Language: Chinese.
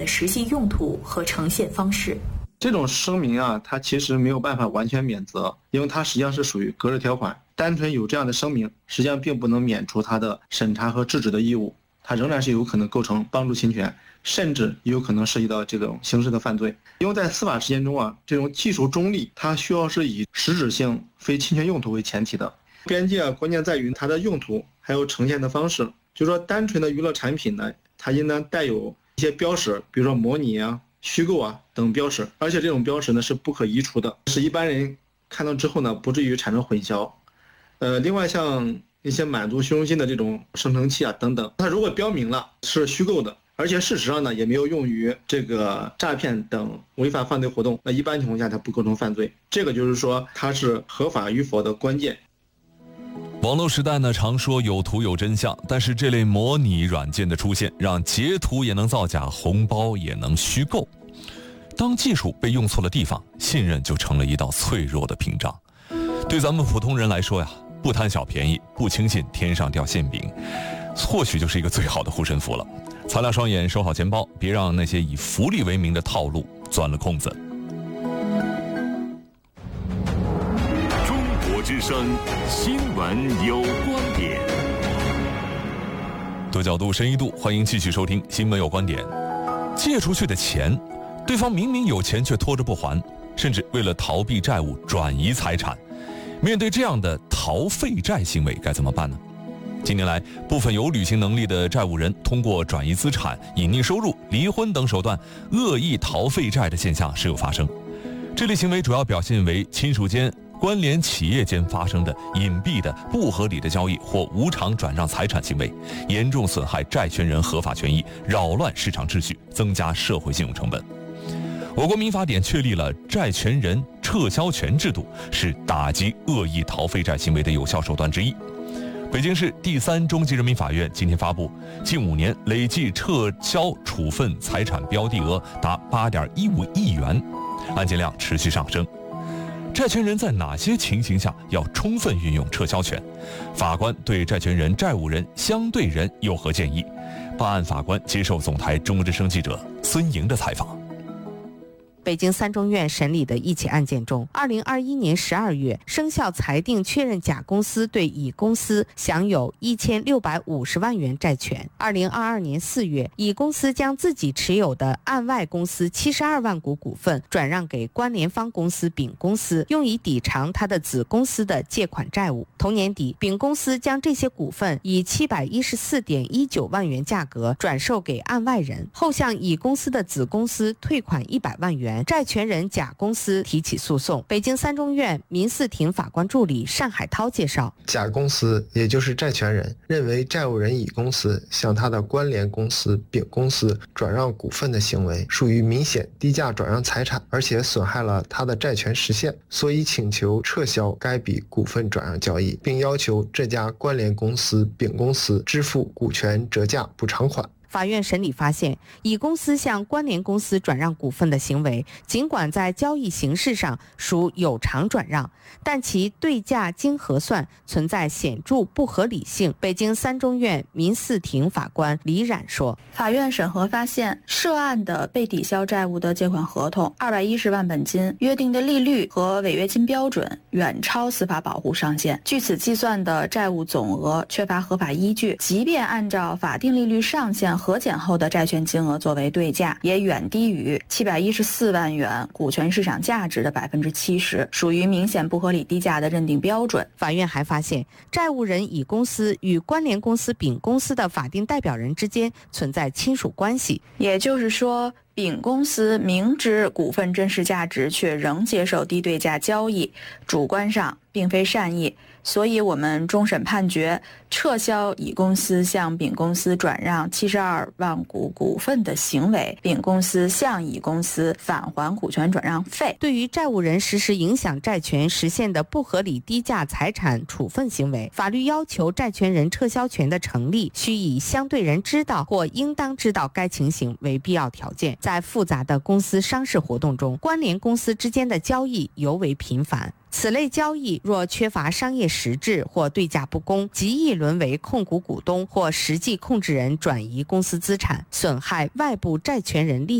实际用途和呈现方式。 这种声明啊，它其实没有办法完全免责，因为它实际上是属于隔日条款。单纯有这样的声明，实际上并不能免除它的审查和制止的义务，它仍然是有可能构成帮助侵权，甚至也有可能涉及到这种刑事的犯罪。因为在司法实践中啊，这种技术中立，它需要是以实质性非侵权用途为前提的。边界啊，关键在于它的用途还有呈现的方式。就是说，单纯的娱乐产品呢，它应当带有一些标识，比如说模拟啊、虚构啊等标识，而且这种标识呢是不可移除的，使一般人看到之后呢不至于产生混淆。另外像一些满足虚荣心的这种生成器啊等等，它如果标明了是虚构的，而且事实上呢也没有用于这个诈骗等违法犯罪活动，那一般情况下它不构成犯罪。这个就是说它是合法与否的关键。 网络时代呢，常说有图有真相，但是这类模拟软件的出现，让截图也能造假，红包也能虚构。当技术被用错了地方，信任就成了一道脆弱的屏障。对咱们普通人来说呀，不贪小便宜，不轻信天上掉馅饼，或许就是一个最好的护身符了。擦亮双眼，收好钱包，别让那些以福利为名的套路钻了空子。 之声新闻有观点， 多角度深一度，欢迎继续收听新闻有观点。借出去的钱，对方明明有钱却拖着不还，甚至为了逃避债务转移财产。面对这样的逃废债行为该怎么办呢？近年来，部分有履行能力的债务人通过转移资产、隐匿收入、离婚等手段恶意逃废债的现象时有发生。这类行为主要表现为亲属间、关联企业间发生的隐蔽的不合理的交易或无偿转让财产行为，严重损害债权人合法权益，扰乱市场秩序，增加社会信用成本。我国民法典确立了债权人撤销权制度，是打击恶意逃废债行为的有效手段之一。北京市第3中级人民法院今天发布，近5年累计撤销处分财产标的额达8.15亿元，案件量持续上升。债权人在哪些情形下要充分运用撤销权？法官对债权人、债务人、相对人有何建议？办案法官接受总台中国之声记者孙莹的采访。 北京3中院审理的一起案件中，2021年12月生效裁定确认甲公司对乙公司享有1650万元债权。2022年4月，乙公司将自己持有的案外公司72万股股份转让给关联方公司丙公司，用以抵偿他的子公司的借款债务。同年底，丙公司将这些股份以714.19万元价格转售给案外人，后向乙公司的子公司退款100万元。债权人甲公司提起诉讼。北京3中院民事庭法官助理单海涛介绍， 甲公司也就是债权人认为债务人乙公司向他的关联公司丙公司转让股份的行为属于明显低价转让财产，而且损害了他的债权实现，所以请求撤销该笔股份转让交易，并要求这家关联公司丙公司支付股权折价补偿款。 法院审理发现，乙公司向关联公司转让股份的行为，尽管在交易形式上属有偿转让，但其对价经核算存在显著不合理性。北京3中院民事庭法官李冉说， 法院审核发现，涉案的被抵消债务的借款合同210万本金约定的利率和违约金标准远超司法保护上限，据此计算的债务总额缺乏合法依据，即便按照法定利率上限核减后的债权金额作为对价，也远低于714万元股权市场价值的70%，属于明显不合理低价的认定标准。 法院还发现，债务人乙公司与关联公司丙公司的法定代表人之间存在亲属关系， 也就是说，丙公司明知股份真实价值却仍接受低对价交易，主观上并非善意，所以我们终审判决撤销乙公司向丙公司转让72万股股份的行为，丙公司向乙公司返还股权转让费。 对于债务人实施影响债权实现的不合理低价财产处分行为，法律要求债权人撤销权的成立，需以相对人知道或应当知道该情形为必要条件。在复杂的公司商事活动中，关联公司之间的交易尤为频繁。此类交易若缺乏商业实质或对价不公，极易沦为控股股东或实际控制人转移公司资产，损害外部债权人利益。